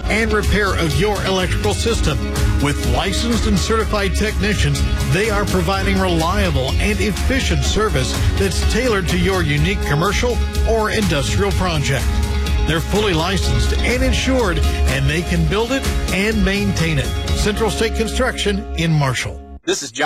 and repair of your electrical system. With licensed and certified technicians, they are providing reliable and efficient service that's tailored to your unique commercial or industrial project. They're fully licensed and insured, and they can build it and maintain it. Central State Construction in Marshall. This is John.